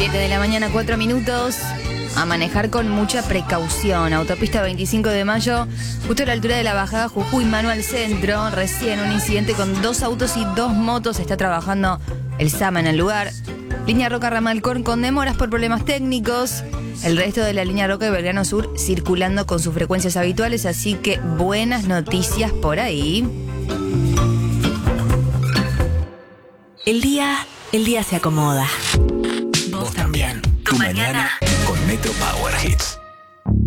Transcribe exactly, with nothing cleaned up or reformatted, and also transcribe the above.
siete de la mañana, cuatro minutos. A manejar con mucha precaución. Autopista veinticinco de mayo, justo a la altura de la bajada Jujuy, mano al centro. Recién un incidente con dos autos y dos motos. Está trabajando el SAMA en el lugar. Línea Roca Ramalcón con demoras por problemas técnicos. El resto de la línea Roca y Belgrano Sur circulando con sus frecuencias habituales. Así que buenas noticias por ahí. El día, el día se acomoda. Vos también. Tu mañana con Metro Power Hits.